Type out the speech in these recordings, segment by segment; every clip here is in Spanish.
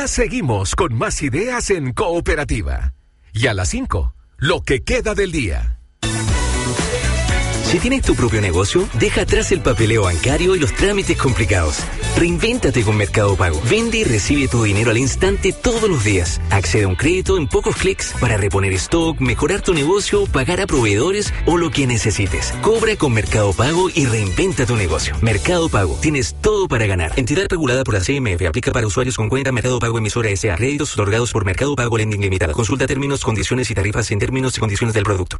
Ya seguimos con más ideas en Cooperativa. Y a las 5, lo que queda del día. Si tienes tu propio negocio, deja atrás el papeleo bancario y los trámites complicados. Reinvéntate con Mercado Pago. Vende y recibe tu dinero al instante todos los días. Accede a un crédito en pocos clics para reponer stock, mejorar tu negocio, pagar a proveedores o lo que necesites. Cobra con Mercado Pago y reinventa tu negocio. Mercado Pago. Tienes todo para ganar. Entidad regulada por la CMF. Aplica para usuarios con cuenta Mercado Pago emisora S.A. Créditos otorgados por Mercado Pago Lending Limitada. Consulta términos, condiciones y tarifas en términos y condiciones del producto.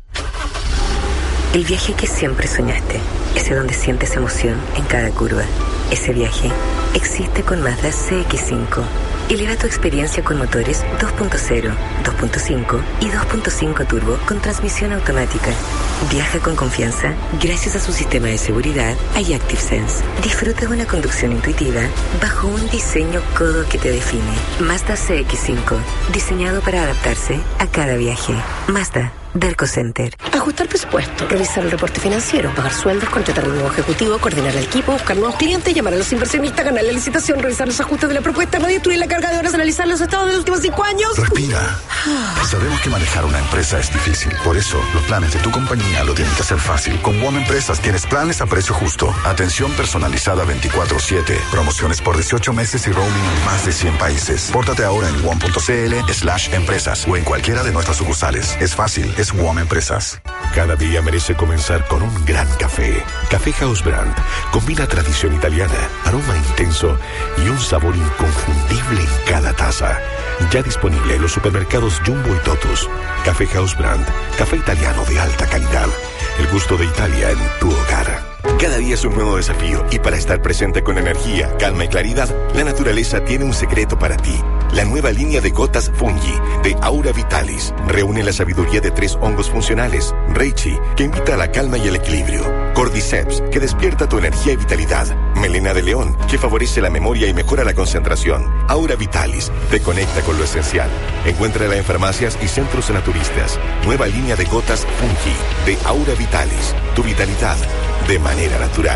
El viaje que siempre soñaste, ese donde sientes emoción en cada curva. Ese viaje existe con Mazda CX-5. Eleva tu experiencia con motores 2.0, 2.5 y 2.5 turbo con transmisión automática. Viaja con confianza gracias a su sistema de seguridad iActive Sense. Disfruta de una conducción intuitiva bajo un diseño codo que te define. Mazda CX-5, diseñado para adaptarse a cada viaje. Mazda Derco Center. Ajustar presupuesto, revisar el reporte financiero, pagar sueldos, contratar un nuevo ejecutivo, coordinar el equipo, buscar nuevos clientes, llamar a los inversionistas, ganar la licitación, revisar los ajustes de la propuesta, no destruir la carga de horas, analizar los estados de los últimos 5 años. Respira. Sabemos que manejar una empresa es difícil. Por eso, los planes de tu compañía lo tienen que hacer fácil. Con WOM Empresas tienes planes a precio justo, atención personalizada 24/7, promociones por 18 meses y roaming en más de 100 países. Pórtate ahora en WOM.cl/empresas o en cualquiera de nuestras sucursales. Es fácil. Es WOM Empresas. Cada día merece comenzar con un gran café. Café House Brand combina tradición italiana, aroma intenso y un sabor inconfundible en cada taza. Ya disponible en los supermercados Jumbo y Totus. Café House Brand, café italiano de alta calidad. El gusto de Italia en tu hogar. Cada día es un nuevo desafío y para estar presente con energía, calma y claridad, la naturaleza tiene un secreto para ti. La nueva línea de gotas Fungi de Aura Vitalis reúne la sabiduría de 3 hongos funcionales. Reishi, que invita a la calma y el equilibrio. Cordyceps, que despierta tu energía y vitalidad. Melena de león, que favorece la memoria y mejora la concentración. Aura Vitalis, te conecta con lo esencial. Encuéntrala en farmacias y centros naturistas. Nueva línea de gotas Fungi de Aura Vitalis. Tu vitalidad de manera natural.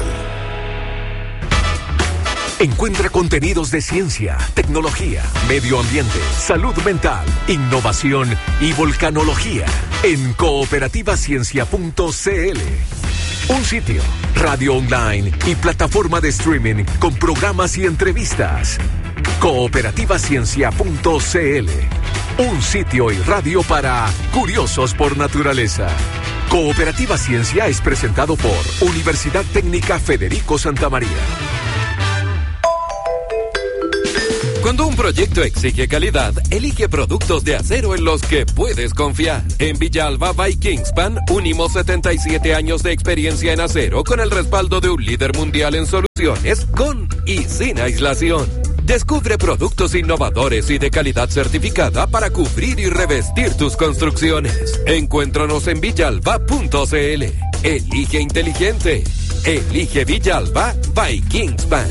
Encuentra contenidos de ciencia, tecnología, medio ambiente, salud mental, innovación y volcanología en cooperativaciencia.cl. Un sitio, radio online y plataforma de streaming con programas y entrevistas. Cooperativaciencia.cl. Un sitio y radio para curiosos por naturaleza. Cooperativa Ciencia es presentado por Universidad Técnica Federico Santa María. Cuando un proyecto exige calidad, elige productos de acero en los que puedes confiar. En Villalba by Kingspan, unimos 77 años de experiencia en acero con el respaldo de un líder mundial en soluciones con y sin aislación. Descubre productos innovadores y de calidad certificada para cubrir y revestir tus construcciones. Encuéntranos en villalba.cl. Elige inteligente. Elige Villalba by Kingspan.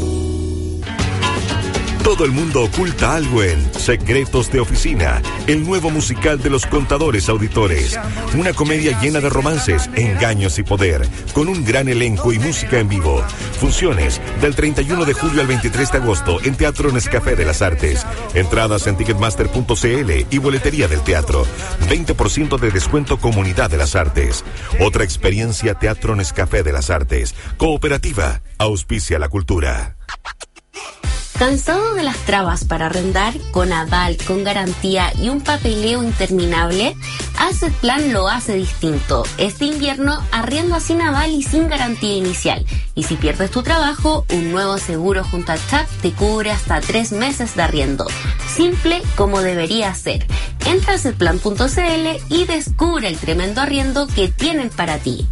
Todo el mundo oculta algo en Secretos de Oficina, el nuevo musical de los contadores auditores. Una comedia llena de romances, engaños y poder, con un gran elenco y música en vivo. Funciones del 31 de julio al 23 de agosto en Teatro Nescafé de las Artes. Entradas en ticketmaster.cl y boletería del teatro. 20% de descuento Comunidad de las Artes. Otra experiencia Teatro Nescafé de las Artes. Cooperativa, auspicia la cultura. ¿Cansado de las trabas para arrendar? Con aval, con garantía y un papeleo interminable, Asset Plan lo hace distinto. Este invierno arrienda sin aval y sin garantía inicial. Y si pierdes tu trabajo, un nuevo seguro junto a CHAP te cubre hasta 3 meses de arriendo. Simple como debería ser. Entra a assetplan.cl y descubre el tremendo arriendo que tienen para ti.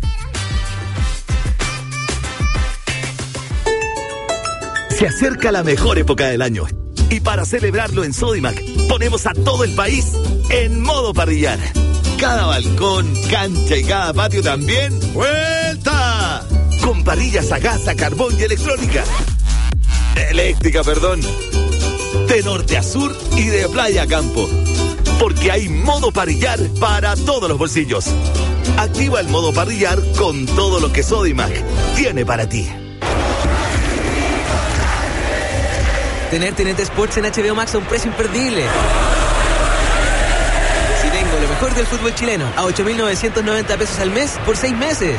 Se acerca la mejor época del año y para celebrarlo en Sodimac ponemos a todo el país en modo parrillar. Cada balcón, cancha y cada patio también ¡vuelta! Con parrillas a gas, a carbón y electrónica. Eléctrica, perdón. De norte a sur y de playa a campo. Porque hay modo parrillar para todos los bolsillos. Activa el modo parrillar con todo lo que Sodimac tiene para ti. tener TNT Sports en HBO Max a un precio imperdible. Si tengo lo mejor del fútbol chileno a 8.990 pesos al mes por 6 meses.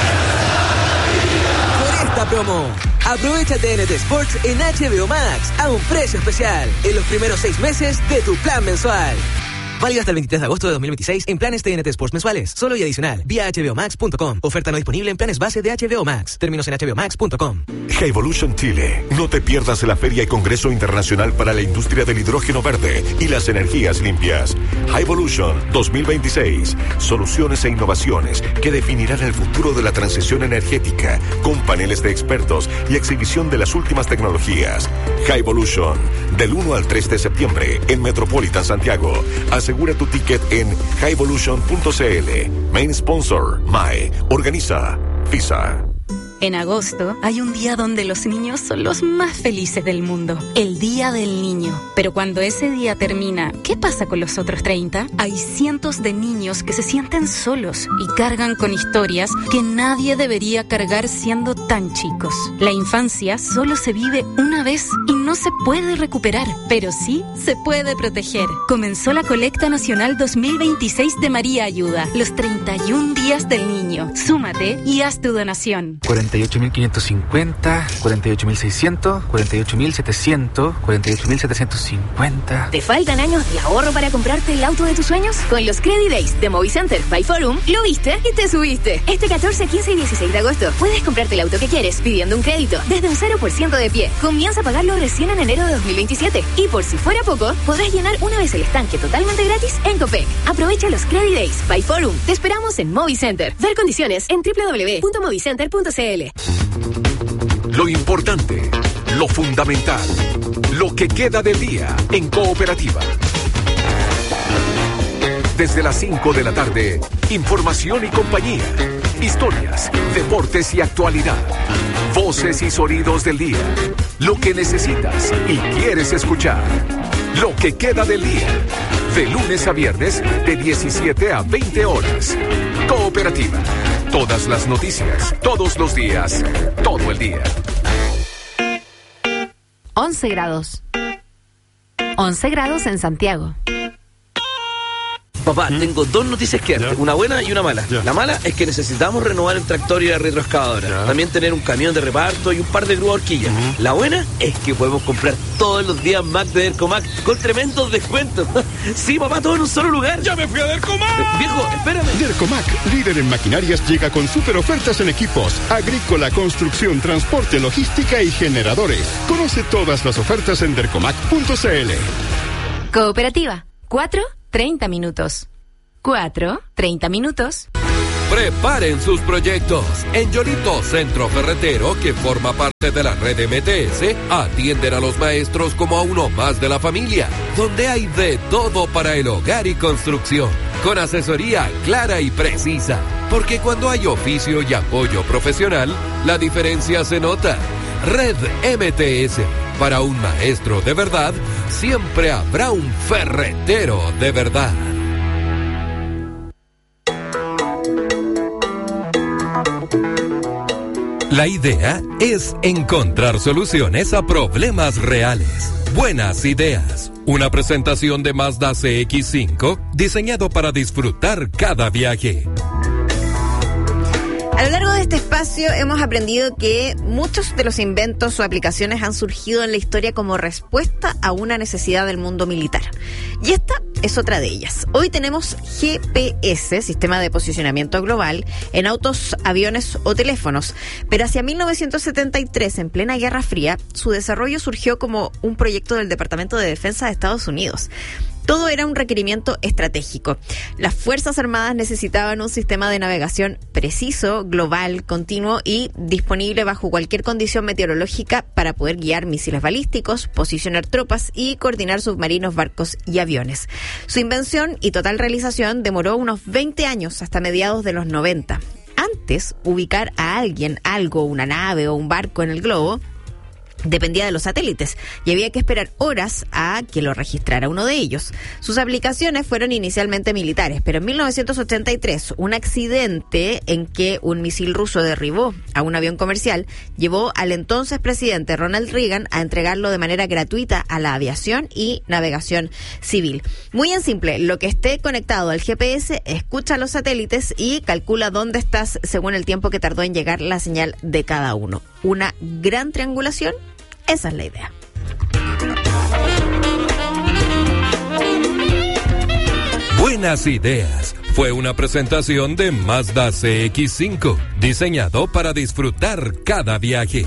Por esta promo, aprovecha TNT Sports en HBO Max a un precio especial en los primeros 6 meses de tu plan mensual. Válido hasta el 23 de agosto de 2026 en planes TNT Sports mensuales, solo y adicional, vía hbomax.com. Oferta no disponible en planes base de HBO Max. Términos en hbomax.com. High Chile. No te pierdas la Feria y Congreso Internacional para la Industria del Hidrógeno Verde y las Energías Limpias. High 2026. Soluciones e innovaciones que definirán el futuro de la transición energética, con paneles de expertos y exhibición de las últimas tecnologías. High del 1 al 3 de septiembre en Metropolitan Santiago. Asegura tu ticket en highevolution.cl. Main sponsor, MAE. Organiza, FISA. En agosto hay un día donde los niños son los más felices del mundo, el Día del Niño. Pero cuando ese día termina, ¿qué pasa con los otros 30? Hay cientos de niños que se sienten solos y cargan con historias que nadie debería cargar siendo tan chicos. La infancia solo se vive una vez y no se puede recuperar, pero sí se puede proteger. Comenzó la Colecta Nacional 2026 de María Ayuda, los 31 días del niño. Súmate y haz tu donación. 48.550, 48.600, 48.700, 48.750. ¿Te faltan años de ahorro para comprarte el auto de tus sueños? Con los Credit Days de Movicenter by Forum, lo viste y te subiste. Este 14, 15 y 16 de agosto puedes comprarte el auto que quieres pidiendo un crédito desde un 0% de pie. Comienza a pagarlo recién en enero de 2027. Y por si fuera poco, podrás llenar una vez el estanque totalmente gratis en Copec. Aprovecha los Credit Days by Forum. Te esperamos en Movicenter. Ver condiciones en www.movicenter.cl. Lo importante, lo fundamental, lo que queda del día en Cooperativa. Desde las 5 de la tarde, información y compañía, historias, deportes y actualidad, voces y sonidos del día, lo que necesitas y quieres escuchar, lo que queda del día, de lunes a viernes de 17 a 20 horas. Cooperativa. Todas las noticias, todos los días, todo el día. 11 grados. 11 grados en Santiago. Papá, tengo 2 noticias que darte, una buena y una mala. La mala es que necesitamos renovar el tractor y la retroexcavadora. También tener un camión de reparto y un par de grúas horquillas. La buena es que podemos comprar todos los días Mac de Dercomac con tremendos descuentos. Sí, papá, todo en un solo lugar. ¡Ya me fui a Dercomac! Viejo, espérame. Dercomac, líder en maquinarias, llega con super ofertas en equipos, agrícola, construcción, transporte, logística y generadores. Conoce todas las ofertas en dercomac.cl. Cooperativa. 4:30 minutos. 4:30 minutos. Preparen sus proyectos. En Yolito Centro Ferretero, que forma parte de la red MTS, atienden a los maestros como a uno más de la familia, donde hay de todo para el hogar y construcción, con asesoría clara y precisa. Porque cuando hay oficio y apoyo profesional, la diferencia se nota. Red MTS. Para un maestro de verdad, siempre habrá un ferretero de verdad. La idea es encontrar soluciones a problemas reales. Buenas ideas. Una presentación de Mazda CX-5 diseñado para disfrutar cada viaje. A lo largo de este espacio hemos aprendido que muchos de los inventos o aplicaciones han surgido en la historia como respuesta a una necesidad del mundo militar. Y esta es otra de ellas. Hoy tenemos GPS, Sistema de Posicionamiento Global, en autos, aviones o teléfonos. Pero hacia 1973, en plena Guerra Fría, su desarrollo surgió como un proyecto del Departamento de Defensa de Estados Unidos. Todo era un requerimiento estratégico. Las Fuerzas Armadas necesitaban un sistema de navegación preciso, global, continuo y disponible bajo cualquier condición meteorológica para poder guiar misiles balísticos, posicionar tropas y coordinar submarinos, barcos y aviones. Su invención y total realización demoró unos 20 años, hasta mediados de los 90. Antes, ubicar a alguien, algo, una nave o un barco en el globo dependía de los satélites y había que esperar horas a que lo registrara uno de ellos. Sus aplicaciones fueron inicialmente militares, pero en 1983 un accidente en que un misil ruso derribó a un avión comercial llevó al entonces presidente Ronald Reagan a entregarlo de manera gratuita a la aviación y navegación civil. Muy en simple, lo que esté conectado al GPS escucha los satélites y calcula dónde estás según el tiempo que tardó en llegar la señal de cada uno. Una gran triangulación. Esa es la idea. Buenas ideas. Fue una presentación de Mazda CX-5, diseñado para disfrutar cada viaje.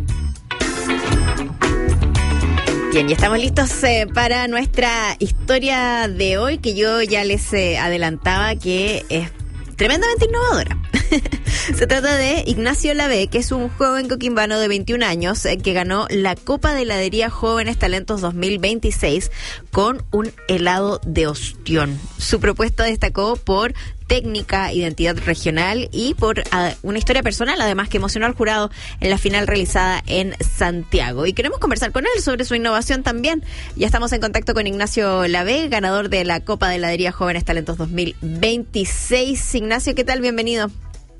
Bien, ya estamos listos para nuestra historia de hoy, que yo ya les adelantaba que es tremendamente innovadora. Se trata de Ignacio Lavé, que es un joven coquimbano de 21 años que ganó la Copa de Heladería Jóvenes Talentos 2026 con un helado de ostión. Su propuesta destacó por técnica, identidad regional y por una historia personal, además, que emocionó al jurado en la final realizada en Santiago. Y queremos conversar con él sobre su innovación también. Ya estamos en contacto con Ignacio Lavé, ganador de la Copa de Heladería Jóvenes Talentos 2026. Ignacio, ¿qué tal? Bienvenido.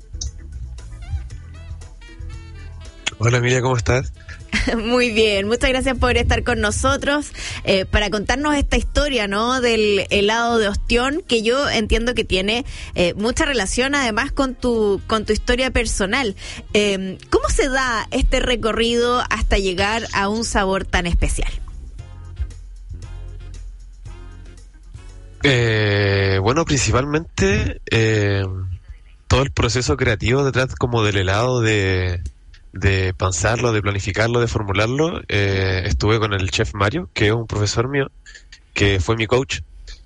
Hola Emilia, ¿cómo estás? Muy bien, muchas gracias por estar con nosotros para contarnos esta historia, ¿no?, del helado de ostión, que yo entiendo que tiene mucha relación además con tu historia personal. ¿Cómo se da este recorrido hasta llegar a un sabor tan especial? Bueno, principalmente todo el proceso creativo detrás como del helado, de pensarlo, de planificarlo, de formularlo. Estuve con el chef Mario, que es un profesor mío, que fue mi coach,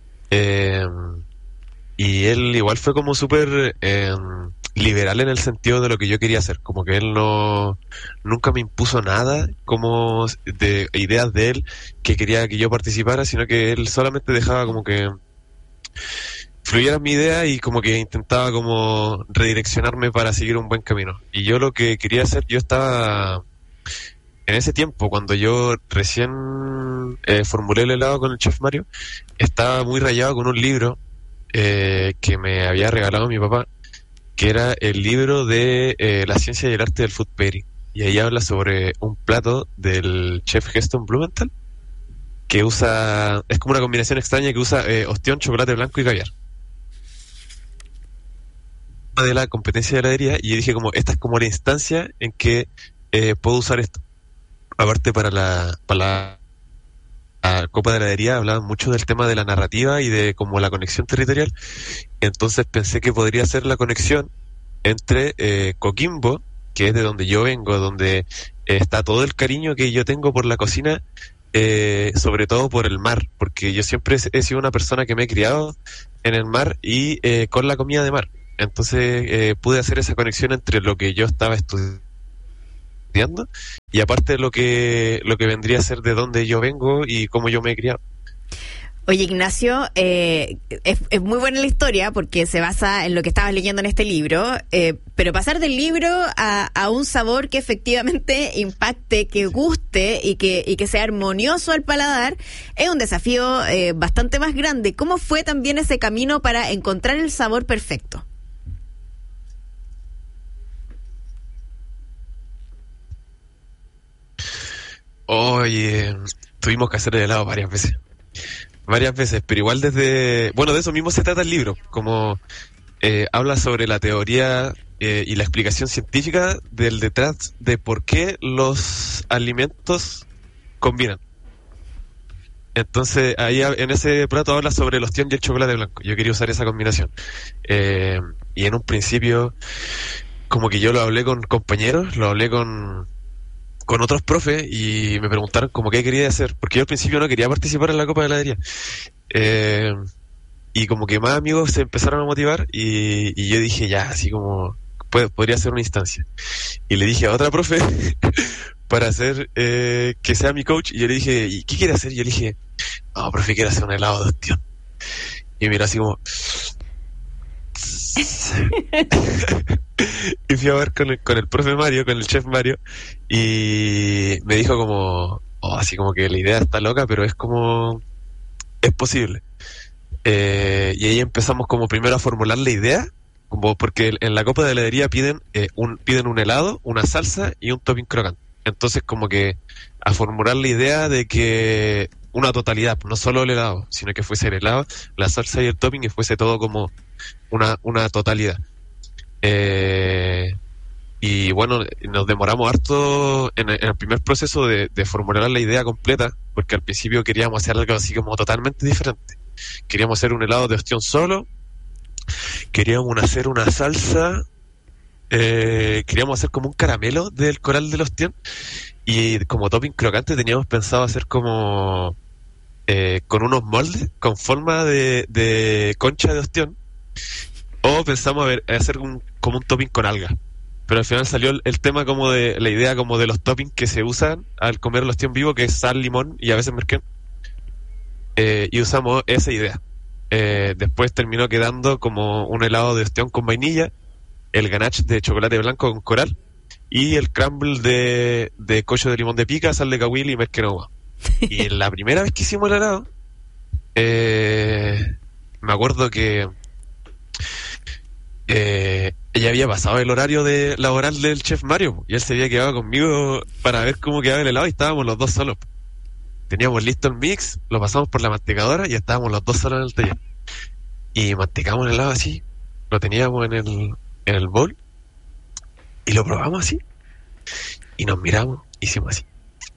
y él igual fue como súper liberal en el sentido de lo que yo quería hacer, como que él nunca me impuso nada como de ideas de él que quería que yo participara, sino que él solamente dejaba como que fluyera mi idea y como que intentaba como redireccionarme para seguir un buen camino. Y yo lo que quería hacer, yo estaba en ese tiempo, cuando yo recién formulé el helado con el chef Mario, estaba muy rayado con un libro que me había regalado mi papá, que era el libro de la ciencia y el arte del food pairing. Y ahí habla sobre un plato del chef Heston Blumenthal, que es como una combinación extraña que usa ostión, chocolate blanco y caviar. De la competencia de heladería, y yo dije como, esta es como la instancia en que puedo usar esto. Aparte para la Copa de Heladería hablaban mucho del tema de la narrativa y de como la conexión territorial, entonces pensé que podría ser la conexión entre Coquimbo, que es de donde yo vengo, donde está todo el cariño que yo tengo por la cocina, sobre todo por el mar, porque yo siempre he sido una persona que me he criado en el mar y con la comida de mar. Entonces pude hacer esa conexión entre lo que yo estaba estudiando y aparte lo que vendría a ser de dónde yo vengo y cómo yo me he criado. Oye, Ignacio, es muy buena la historia porque se basa en lo que estabas leyendo en este libro, pero pasar del libro a un sabor que efectivamente impacte, que guste y que sea armonioso al paladar, es un desafío bastante más grande. ¿Cómo fue también ese camino para encontrar el sabor perfecto? Oye, tuvimos que hacer el helado varias veces, pero igual de eso mismo se trata el libro, como habla sobre la teoría y la explicación científica del detrás de por qué los alimentos combinan. Entonces, ahí en ese plato habla sobre el ostión y el chocolate blanco. Yo quería usar esa combinación. Y en un principio, como que yo lo hablé con compañeros, lo hablé con otros profes y me preguntaron como qué quería hacer, porque yo al principio no quería participar en la Copa de Heladería. Y como que más amigos se empezaron a motivar y yo dije ya, así como podría ser una instancia. Y le dije a otra profe para hacer que sea mi coach, y yo le dije, ¿y qué quiere hacer? Y yo le dije, no, profe, quiero hacer un helado de ostión. Y mira así como, Y fui a ver con el profe Mario, con el chef Mario, y me dijo como, así como que la idea está loca, pero es posible. Y ahí empezamos como primero a formular la idea, como porque en la copa de heladería piden un helado, una salsa y un topping crocante. Entonces como que a formular la idea de que una totalidad, no solo el helado, sino que fuese el helado, la salsa y el topping, y fuese todo como una totalidad. Y bueno, nos demoramos harto en el primer proceso de formular la idea completa, porque al principio queríamos hacer algo así como totalmente diferente. Queríamos hacer un helado de ostión solo, queríamos hacer una salsa, queríamos hacer como un caramelo del coral del ostión, y como topping crocante teníamos pensado hacer como con unos moldes con forma de concha de ostión, o pensamos hacer como un topping con alga, pero al final salió el tema como de la idea como de los toppings que se usan al comer el ostión vivo, que es sal, limón y a veces merquén, y usamos esa idea. Después terminó quedando como un helado de ostión con vainilla, el ganache de chocolate blanco con coral y el crumble de cocho de limón de pica, sal de cahuil y merquén agua. Y la primera vez que hicimos el helado, me acuerdo que ella había pasado el horario laboral del chef Mario, y él se había quedado conmigo para ver cómo quedaba el helado, y estábamos los dos solos. Teníamos listo el mix, lo pasamos por la mantecadora y estábamos los dos solos en el taller. Y mantecamos el helado así, lo teníamos en el bowl, y lo probamos así, y nos miramos, hicimos así.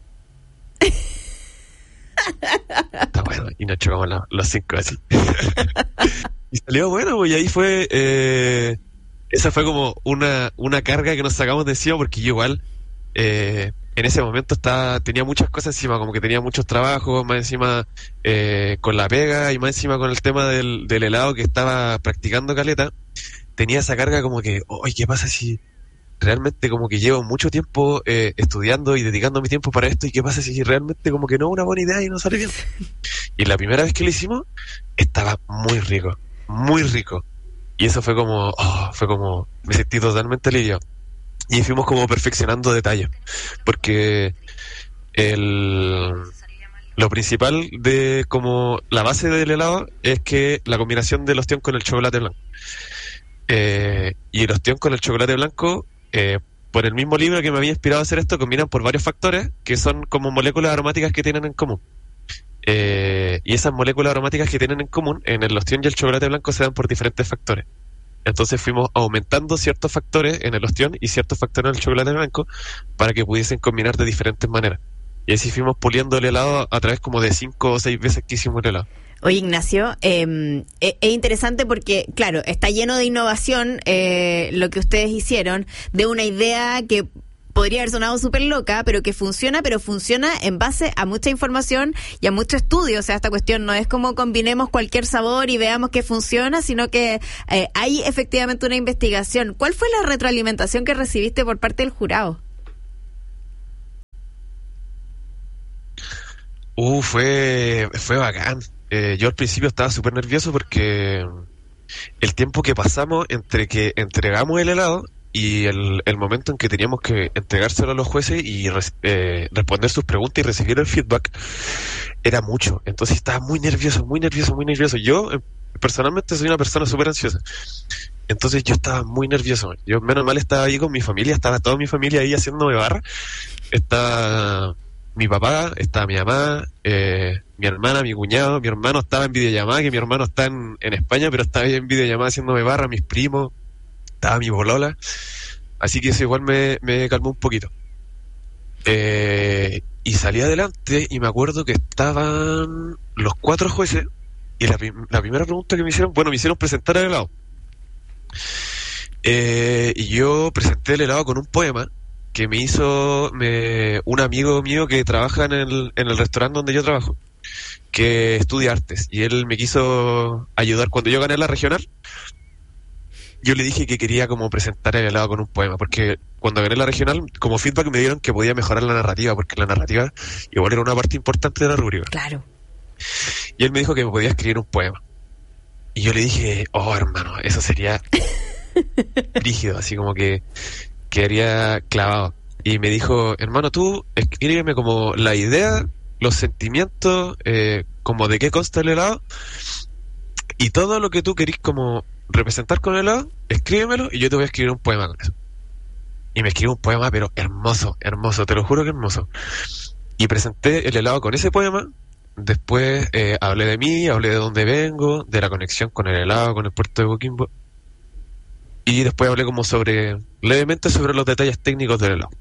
Está bueno, y nos chocamos los 5 así. Y salió bueno, pues, y ahí fue, esa fue como una carga que nos sacamos de encima, porque yo igual, en ese momento tenía muchas cosas encima, como que tenía muchos trabajos, más encima con la pega, y más encima con el tema del helado que estaba practicando caleta. Tenía esa carga como que, oye, ¿qué pasa si realmente como que llevo mucho tiempo estudiando y dedicando mi tiempo para esto, y qué pasa si realmente como que no es una buena idea y no sale bien? Y la primera vez que lo hicimos estaba muy rico, muy rico, y eso fue como me sentí totalmente aliviado, y fuimos como perfeccionando detalles, porque lo principal de como la base del helado es que la combinación del ostión con el chocolate blanco, y el ostión con el chocolate blanco, por el mismo libro que me había inspirado a hacer esto, combinan por varios factores que son como moléculas aromáticas que tienen en común. Y esas moléculas aromáticas que tienen en común en el ostión y el chocolate blanco se dan por diferentes factores. Entonces fuimos aumentando ciertos factores en el ostión y ciertos factores en el chocolate blanco para que pudiesen combinar de diferentes maneras. Y así fuimos puliendo el helado a través como de 5 o 6 veces que hicimos el helado. Oye, Ignacio, es interesante porque, claro, está lleno de innovación lo que ustedes hicieron, de una idea que podría haber sonado súper loca, pero funciona en base a mucha información y a mucho estudio. O sea, esta cuestión no es como combinemos cualquier sabor y veamos que funciona, sino que hay efectivamente una investigación. ¿Cuál fue la retroalimentación que recibiste por parte del jurado? Fue bacán. Yo al principio estaba súper nervioso porque el tiempo que pasamos entre que entregamos el helado y el momento en que teníamos que entregárselo a los jueces y responder sus preguntas y recibir el feedback era mucho. Entonces estaba muy nervioso. Yo personalmente soy una persona súper ansiosa. Entonces yo estaba muy nervioso. Yo menos mal estaba ahí con mi familia, estaba toda mi familia ahí haciéndome barra. Estaba mi papá, estaba mi mamá, mi hermana, mi cuñado, mi hermano estaba en videollamada, que mi hermano está en España, pero estaba ahí en videollamada haciéndome barra, mis primos, estaba mi polola, así que eso igual me calmó un poquito. Y salí adelante y me acuerdo que estaban los 4 jueces y la primera pregunta que me hicieron presentar el helado. Y yo presenté el helado con un poema que me hizo un amigo mío que trabaja en el restaurante donde yo trabajo, que estudia artes, y él me quiso ayudar cuando yo gané la regional. Yo le dije que quería como presentar el helado con un poema, porque cuando gané la regional, como feedback me dieron que podía mejorar la narrativa, porque la narrativa igual era una parte importante de la rúbrica. Claro. Y él me dijo que me podía escribir un poema. Y yo le dije, oh, hermano, eso sería rígido, así como que quedaría clavado. Y me dijo, hermano, tú escríbeme como la idea, los sentimientos, como de qué consta el helado, y todo lo que tú querís como representar con el helado, escríbemelo y yo te voy a escribir un poema con eso. Y me escribió un poema, pero hermoso, hermoso, te lo juro que hermoso. Y presenté el helado con ese poema. Después hablé de mí, hablé de dónde vengo, de la conexión con el helado, con el puerto de Coquimbo. Y después hablé como levemente sobre los detalles técnicos del helado.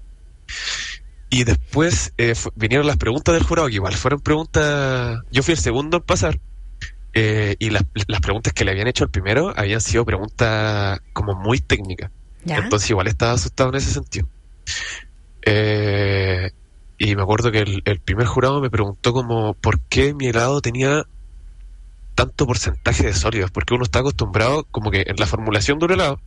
Y después vinieron las preguntas del jurado, que igual fueron preguntas... Yo fui el segundo en pasar. Y las preguntas que le habían hecho al primero habían sido preguntas como muy técnicas. ¿Ya? Entonces igual estaba asustado en ese sentido. Y me acuerdo que el primer jurado me preguntó como ¿por qué mi helado tenía tanto porcentaje de sólidos? Porque uno está acostumbrado como que en la formulación de un helado,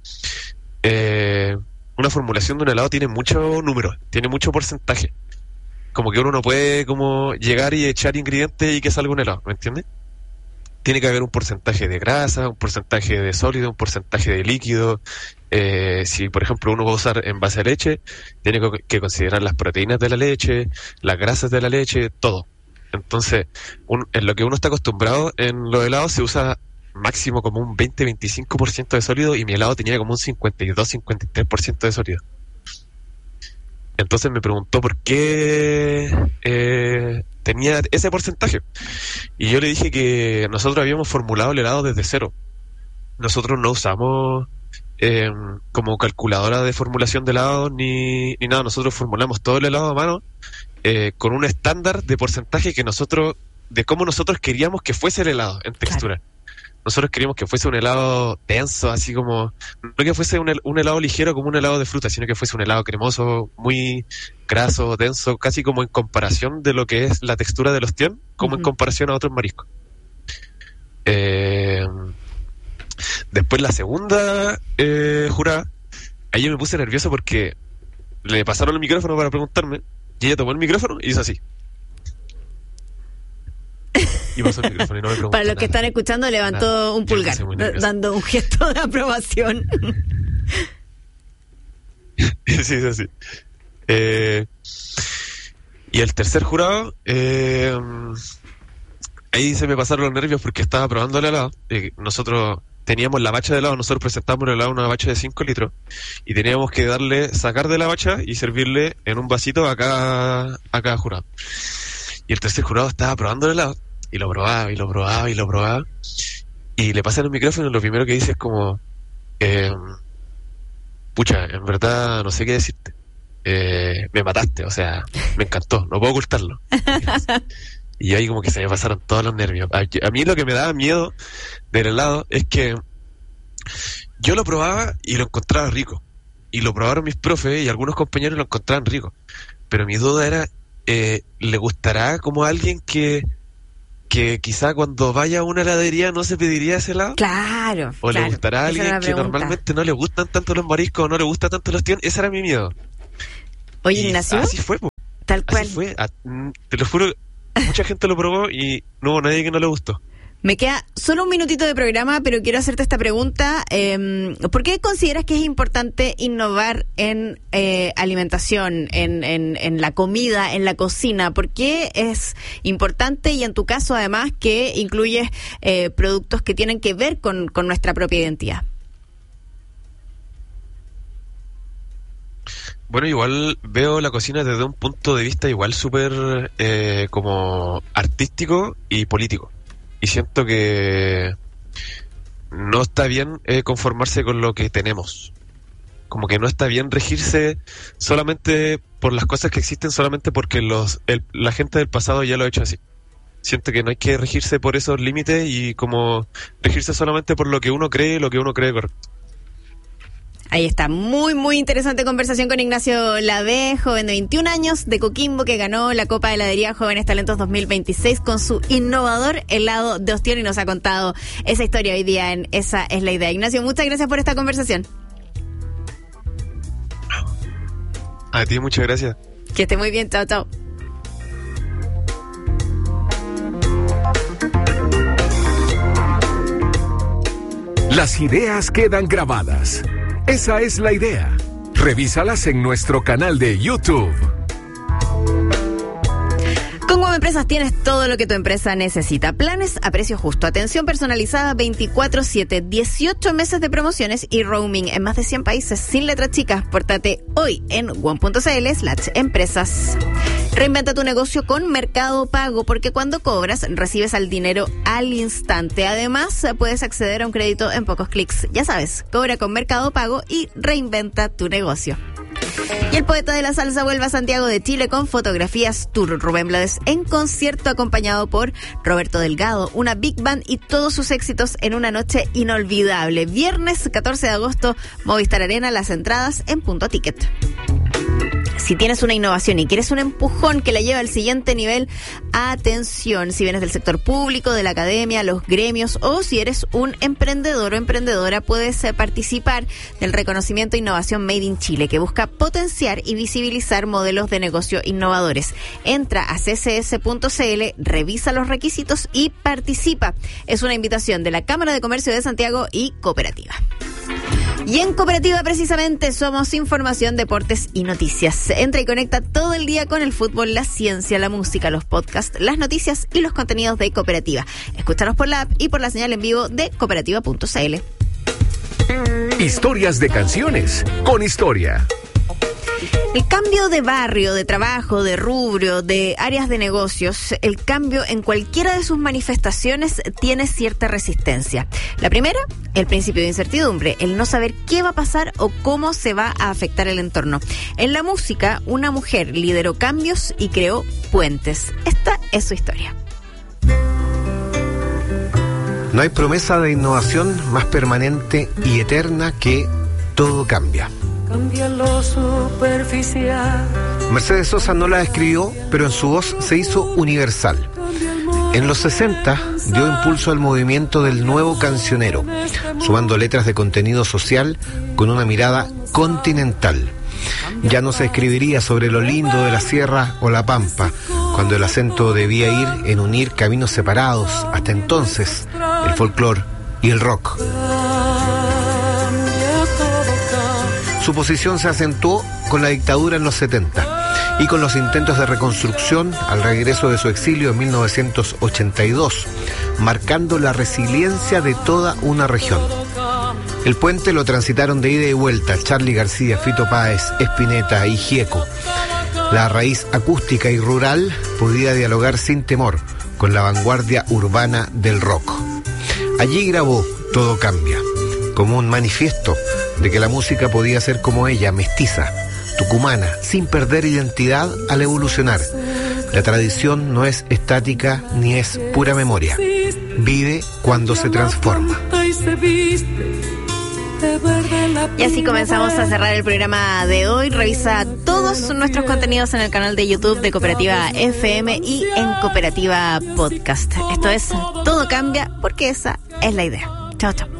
una formulación de un helado tiene mucho número, tiene mucho porcentaje. Como que uno no puede como llegar y echar ingredientes y que salga un helado, ¿me entiendes? Tiene que haber un porcentaje de grasa, un porcentaje de sólido, un porcentaje de líquido. Si, por ejemplo, uno va a usar en base a leche, tiene que considerar las proteínas de la leche, las grasas de la leche, todo. Entonces, en lo que uno está acostumbrado en los helados se usa máximo como un 20-25% de sólido, y mi helado tenía como un 52-53% de sólido. Entonces me preguntó por qué tenía ese porcentaje. Y yo le dije que nosotros habíamos formulado el helado desde cero. Nosotros no usamos como calculadora de formulación de helado ni nada. Nosotros formulamos todo el helado a mano con un estándar de porcentaje de cómo nosotros queríamos que fuese el helado en textura. Claro. Nosotros queríamos que fuese un helado denso, así como, no que fuese un helado ligero como un helado de fruta, sino que fuese un helado cremoso, muy graso, denso, casi como en comparación de lo que es la textura del ostión, como en comparación a otros mariscos. Después la segunda jurada, ahí yo me puse nervioso porque le pasaron el micrófono para preguntarme, y ella tomó el micrófono y hizo así. Y pasó el micrófono y no me preguntó. Para los que están escuchando, levantó un pulgar, dando un gesto de aprobación. Sí, es así. Y el tercer jurado, ahí se me pasaron los nervios porque estaba probando el helado. Nosotros teníamos la bacha de helado, nosotros presentamos el helado, una bacha de 5 litros, y teníamos que sacar de la bacha y servirle en un vasito a cada jurado. Y el tercer jurado estaba probando el helado, y lo probaba, y lo probaba, y lo probaba, y le pasan el micrófono y lo primero que dice es como, pucha, en verdad no sé qué decirte, me mataste, o sea, me encantó, no puedo ocultarlo. Y ahí como que se me pasaron todos los nervios. A mí lo que me daba miedo del helado es que yo lo probaba y lo encontraba rico, y lo probaron mis profes y algunos compañeros lo encontraban rico, pero mi duda era, ¿le gustará como a alguien que quizá cuando vaya a una heladería no se pediría ese helado? Claro. ¿O le gustará a alguien que normalmente no le gustan tanto los mariscos, no le gusta tanto los tíos? Ese era mi miedo. Oye, Ignacio, así fue, tal cual. Así fue. Te lo juro, mucha gente lo probó y no hubo nadie que no le gustó. Me queda solo un minutito de programa, pero quiero hacerte esta pregunta. ¿Por qué consideras que es importante innovar en alimentación, en la comida, en la cocina? ¿Por qué es importante, y en tu caso además, que incluyes productos que tienen que ver con nuestra propia identidad? Bueno, igual veo la cocina desde un punto de vista igual súper como artístico y político. Y siento que no está bien conformarse con lo que tenemos. Como que no está bien regirse solamente por las cosas que existen, solamente porque la gente del pasado ya lo ha hecho así. Siento que no hay que regirse por esos límites y como regirse solamente por lo que uno cree correcto. Ahí está, muy, muy interesante conversación con Ignacio Labé, joven de 21 años de Coquimbo, que ganó la Copa de Heladería Jóvenes Talentos 2026 con su innovador helado de ostión, y nos ha contado esa historia hoy día en Esa es la Idea. Ignacio, muchas gracias por esta conversación. A ti, muchas gracias. Que esté muy bien, chao, chao. Las ideas quedan grabadas. Esa es la idea. Revísalas en nuestro canal de YouTube. Con WOM Empresas tienes todo lo que tu empresa necesita. Planes a precio justo, atención personalizada 24/7, 18 meses de promociones y roaming en más de 100 países sin letras chicas. Pórtate hoy en WOM.cl/empresas. Reinventa tu negocio con Mercado Pago, porque cuando cobras recibes el dinero al instante. Además, puedes acceder a un crédito en pocos clics. Ya sabes, cobra con Mercado Pago y reinventa tu negocio. Y el poeta de la salsa vuelve a Santiago de Chile con Fotografías Tour. Rubén Blades en concierto acompañado por Roberto Delgado, una big band y todos sus éxitos en una noche inolvidable. Viernes 14 de agosto, Movistar Arena, las entradas en Punto Ticket. Si tienes una innovación y quieres un empujón que la lleve al siguiente nivel, atención. Si vienes del sector público, de la academia, los gremios, o si eres un emprendedor o emprendedora, puedes participar del reconocimiento Innovación Made in Chile, que busca potenciar y visibilizar modelos de negocio innovadores. Entra a ccs.cl, revisa los requisitos y participa. Es una invitación de la Cámara de Comercio de Santiago y Cooperativa. Y en Cooperativa precisamente somos información, deportes y noticias. Entra y conecta todo el día con el fútbol, la ciencia, la música, los podcasts, las noticias y los contenidos de Cooperativa. Escúchanos por la app y por la señal en vivo de cooperativa.cl. Historias de canciones con historia. El cambio de barrio, de trabajo, de rubro, de áreas de negocios, el cambio en cualquiera de sus manifestaciones tiene cierta resistencia. La primera, el principio de incertidumbre, el no saber qué va a pasar o cómo se va a afectar el entorno. En la música, una mujer lideró cambios y creó puentes. Esta es su historia. No hay promesa de innovación más permanente y eterna que todo cambia. Cambia lo superficial. Mercedes Sosa no la escribió, pero en su voz se hizo universal. En los 60 dio impulso al movimiento del nuevo cancionero, sumando letras de contenido social con una mirada continental. Ya no se escribiría sobre lo lindo de la sierra o la pampa, cuando el acento debía ir en unir caminos separados, hasta entonces, el folclore y el rock. Su posición se acentuó con la dictadura en los 70 y con los intentos de reconstrucción al regreso de su exilio en 1982, marcando la resiliencia de toda una región. El puente lo transitaron de ida y vuelta Charly García, Fito Páez, Spinetta y Gieco. La raíz acústica y rural podía dialogar sin temor con la vanguardia urbana del rock. Allí grabó Todo Cambia, como un manifiesto de que la música podía ser como ella, mestiza, tucumana, sin perder identidad al evolucionar. La tradición no es estática ni es pura memoria. Vive cuando se transforma. Y así comenzamos a cerrar el programa de hoy. Revisa todos nuestros contenidos en el canal de YouTube de Cooperativa FM y en Cooperativa Podcast. Esto es Todo Cambia, porque esa es la idea. Chao, chao.